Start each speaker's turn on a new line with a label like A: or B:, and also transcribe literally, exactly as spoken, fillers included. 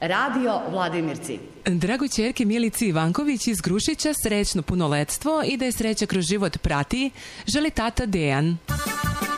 A: Radio Vladimirci.
B: Drago ćerke Milici Ivanković iz Grušića srećno punoletstvo i da je sreća kroz život prati, želi tata Dejan.